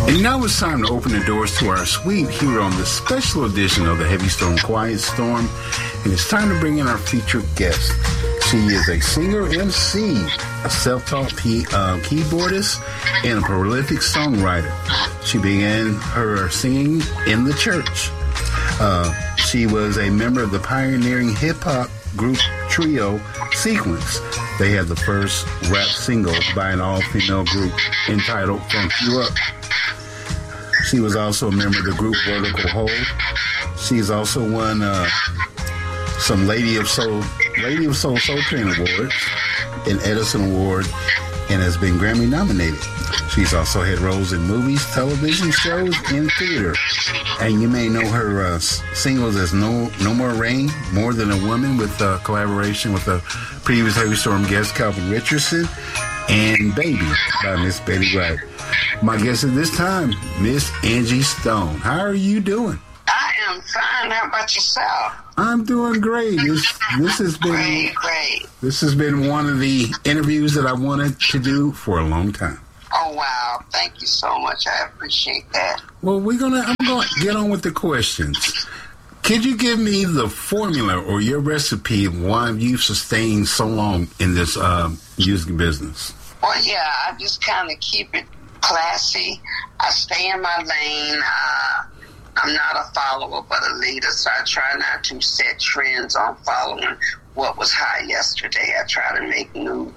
And now it's time to open the doors to our suite here on the special edition of the Heavy Storm Quiet Storm. And it's time to bring in our featured guest. She is a singer MC, a self-taught keyboardist, and a prolific songwriter. She began her singing in the church. She was a member of the pioneering hip-hop group trio Sequence. They had the first rap single by an all-female group entitled Funk You Up. She was also a member of the group Vertical Hold. She's also won some Lady of Soul Train Awards, an Edison Award, and has been Grammy nominated. She's also had roles in movies, television shows, and theater. And you may know her singles as No More Rain, More Than a Woman, with collaboration with a previous Heavy Storm guest, Calvin Richardson, and Baby by Miss Betty Wright. My guest at this time, Miss Angie Stone. How are you doing? I am fine. How about yourself? I'm doing great. This has been great. This has been one of the interviews that I wanted to do for a long time. Oh wow! Thank you so much. I appreciate that. Well, I'm going to get on with the questions. Could you give me the formula or your recipe of why you've sustained so long in this music business? Well, yeah, I just kind of keep it classy. I stay in my lane. I'm not a follower, but a leader, so I try not to set trends on following what was hot yesterday. I try to make new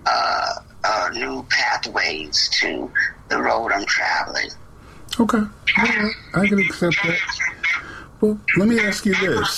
pathways to the road I'm traveling. Okay. Right. I can accept that. Well, let me ask you this.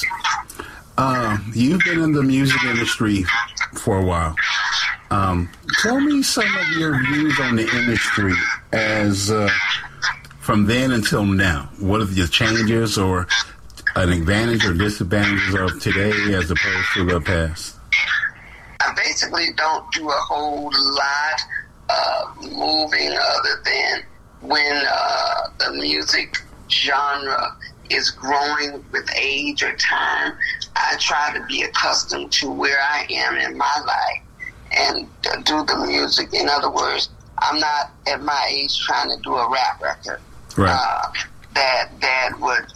You've been in the music industry for a while. Tell me some of your views on the industry as from then until now. What are the changes or an advantage or disadvantages of today as opposed to the past? I basically don't do a whole lot of moving other than when the music genre is growing with age or time. I try to be accustomed to where I am in my life and do the music. In other words, I'm not at my age trying to do a rap record. Right. That would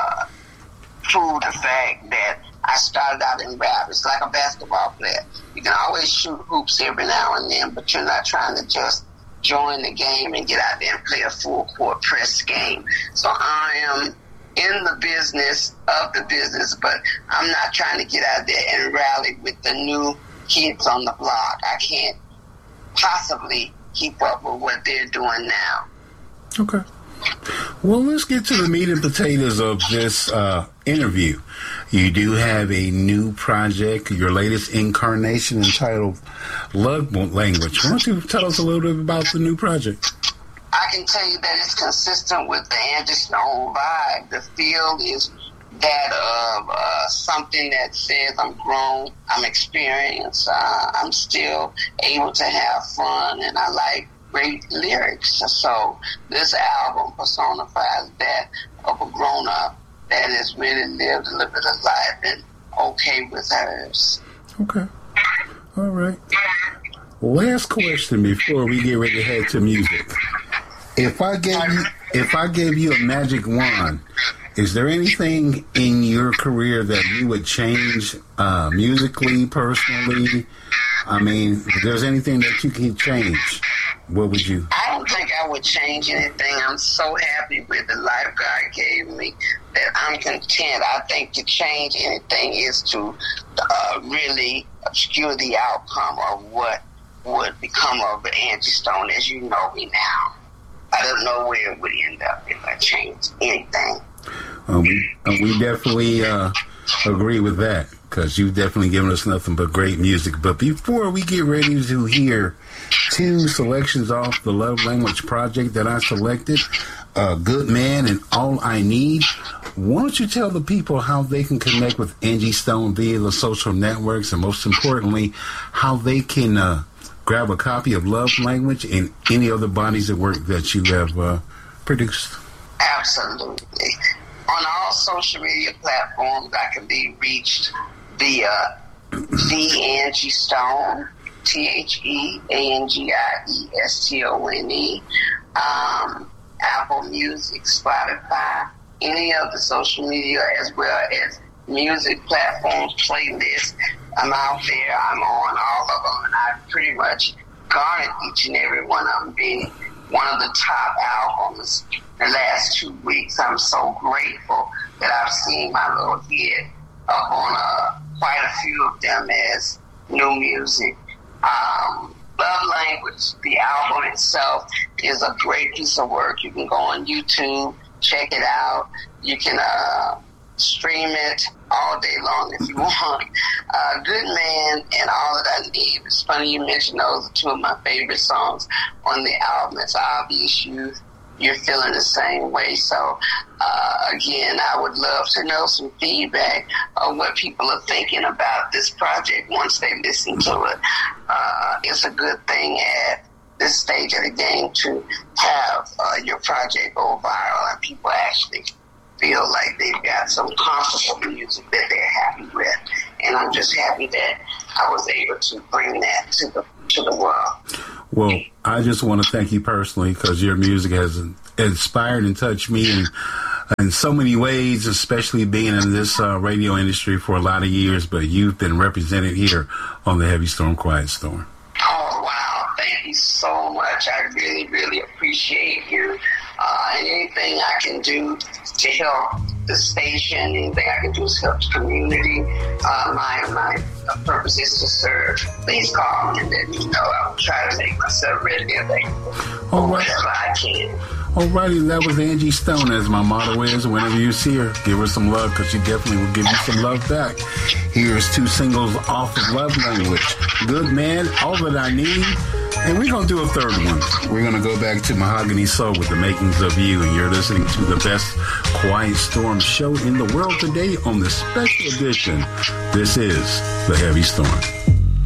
prove the fact that I started out in rap. It's like a basketball player. You can always shoot hoops every now and then, but you're not trying to just join the game and get out there and play a full court press game. So I am in the business of the business, but I'm not trying to get out there and rally with the new kids on the block. I can't possibly keep up with what they're doing now. Okay. Well, let's get to the meat and potatoes of this interview. You do have a new project, your latest incarnation entitled Love Language. Why don't you tell us a little bit about the new project? I can tell you that it's consistent with the Angie Stone vibe. The feel is that of something that says I'm grown, I'm experienced, I'm still able to have fun, and I like great lyrics. So this album personifies that of a grown-up that has really lived a little bit of life and okay with hers. Okay. All right. Last question before we get ready to head to music. If I gave you a magic wand, is there anything in your career that you would change musically, personally? I mean, if there's anything that you can change, what would you? I don't think I would change anything. I'm so happy with the life God gave me that I'm content. I think to change anything is to really obscure the outcome of what would become of Angie Stone as you know me now. I don't know where it would end up if I changed anything. We definitely agree with that, because you've definitely given us nothing but great music. But before we get ready to hear two selections off the Love Language project that I selected, Good Man and All I Need, why don't you tell the people how they can connect with Angie Stone via the social networks, and most importantly, how they can grab a copy of Love Language and any other bodies of work that you have produced? Absolutely. On all social media platforms, I can be reached via The Angie Stone, TheAngiestone. Apple Music, Spotify, any of the social media, as well as music platforms, playlists. I'm out there. I'm on all of them, and I've pretty much garnered each and every one of them being one of the top albums in the last 2 weeks. I'm so grateful that I've seen my little hit up on quite a few of them as new music. Love Language, the album itself, is a great piece of work. You can go on YouTube, check it out. You can stream it all day long if you want. Good Man and All That I Need. It's funny you mentioned those are two of my favorite songs on the album. It's obvious you're feeling the same way. So, again, I would love to know some feedback of what people are thinking about this project once they listen to it. It's a good thing at this stage of the game to have your project go viral and people actually feel like they've got some comfortable music that they're happy with. And I'm just happy that I was able to bring that to the world. Well, I just want to thank you personally because your music has inspired and touched me in so many ways, especially being in this radio industry for a lot of years. But you've been represented here on the Heavy Storm, Quiet Storm. Oh, wow. Thank you so much. I really, really appreciate you. And anything I can do to help the station, anything I can do to help the community, my purpose is to serve. Please call me and let me know. I'll try to make myself ready and available for whatever I can. Alrighty, that was Angie Stone, as my motto is. Whenever you see her, give her some love because she definitely will give you some love back. Here's 2 singles off of Love Language. Good Man, All That I Need. And we're going to do a third one. We're going to go back to Mahogany Soul with The Makings of You. And you're listening to the best Quiet Storm show in the world today on the special edition. This is The Heavy Storm.